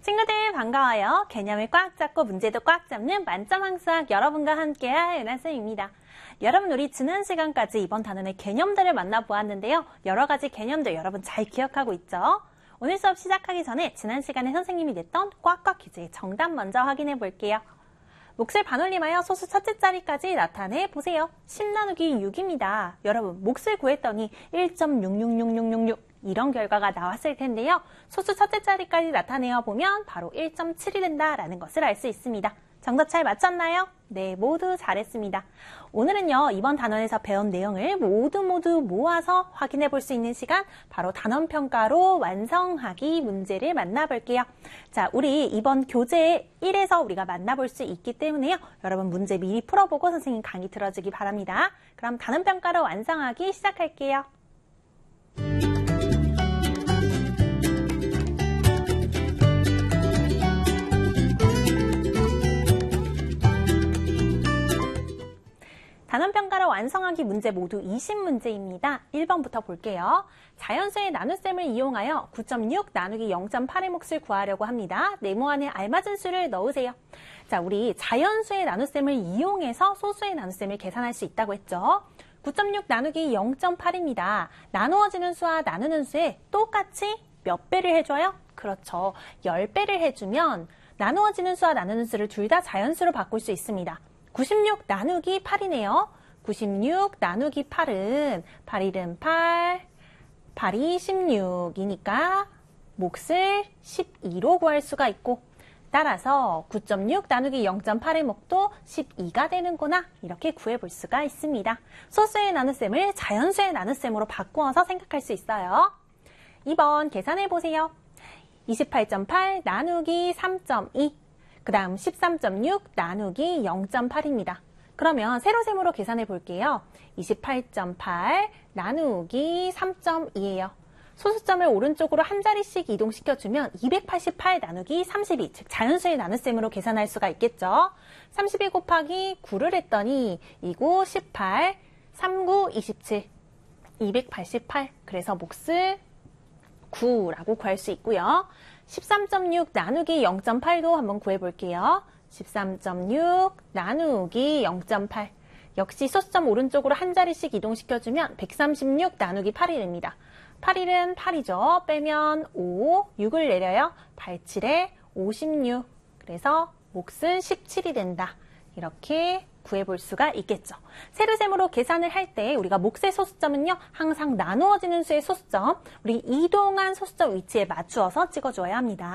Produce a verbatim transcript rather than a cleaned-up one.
친구들 반가워요. 개념을 꽉 잡고 문제도 꽉 잡는 만점 항수학 여러분과 함께할 은하쌤입니다. 여러분, 우리 지난 시간까지 이번 단원의 개념들을 만나보았는데요. 여러 가지 개념들 여러분 잘 기억하고 있죠? 오늘 수업 시작하기 전에 지난 시간에 선생님이 냈던 꽉꽉 퀴즈의 정답 먼저 확인해 볼게요. 몫을 반올림하여 소수 첫째 자리까지 나타내 보세요. 십 나누기 육입니다. 여러분, 몫을 구했더니 일 점 육육육육육육 이런 결과가 나왔을 텐데요. 소수 첫째 자리까지 나타내어 보면 바로 일 점 칠이 된다라는 것을 알 수 있습니다. 정답 잘 맞췄나요? 네, 모두 잘했습니다. 오늘은요, 이번 단원에서 배운 내용을 모두 모두 모아서 확인해 볼 수 있는 시간, 바로 단원평가로 완성하기 문제를 만나볼게요. 자, 우리 이번 교재 일에서 우리가 만나볼 수 있기 때문에요. 여러분 문제 미리 풀어보고 선생님 강의 들어주기 바랍니다. 그럼 단원평가로 완성하기 시작할게요. 단원평가로 완성하기 문제 모두 이십 문제입니다. 일 번부터 볼게요. 자연수의 나눗셈을 이용하여 구 점 육 나누기 영 점 팔의 몫을 구하려고 합니다. 네모 안에 알맞은 수를 넣으세요. 자, 우리 자연수의 나눗셈을 이용해서 소수의 나눗셈을 계산할 수 있다고 했죠. 구 점 육 나누기 영 점 팔입니다. 나누어지는 수와 나누는 수에 똑같이 몇 배를 해줘요? 그렇죠. 십 배를 해주면 나누어지는 수와 나누는 수를 둘 다 자연수로 바꿀 수 있습니다. 구십육 나누기 팔이네요. 구십육 나누기 팔은 팔 일은 팔, 팔이 십육이니까 몫을 십이로 구할 수가 있고, 따라서 구 점 육 나누기 영 점 팔의 몫도 십이가 되는구나, 이렇게 구해볼 수가 있습니다. 소수의 나눗셈을 자연수의 나눗셈으로 바꾸어서 생각할 수 있어요. 이 번 계산해보세요. 이십팔 점 팔 나누기 삼 점 이, 그 다음 십삼 점 육 나누기 영 점 팔입니다. 그러면 세로셈으로 계산해 볼게요. 이십팔 점 팔 나누기 삼 점 이예요. 소수점을 오른쪽으로 한 자리씩 이동시켜주면 이백팔십팔 나누기 삼십이, 즉 자연수의 나눗셈으로 계산할 수가 있겠죠. 삼십이 곱하기 구를 했더니 이구 십팔, 삼구 이십칠, 이백팔십팔, 그래서 몫을 구라고 구할 수 있고요. 십삼 점 육 나누기 영 점 팔도 한번 구해볼게요. 십삼 점 육 나누기 영 점 팔. 역시 소수점 오른쪽으로 한 자리씩 이동시켜주면 백삼십육 나누기 팔이 됩니다. 팔 일은 팔이죠. 빼면 오, 육을 내려요. 팔 칠에 오십육. 그래서 몫은 십칠이 된다. 이렇게 구해볼 수가 있겠죠. 세로셈으로 계산을 할 때 우리가 몫의 소수점은요, 항상 나누어지는 수의 소수점, 우리 이동한 소수점 위치에 맞추어서 찍어줘야 합니다.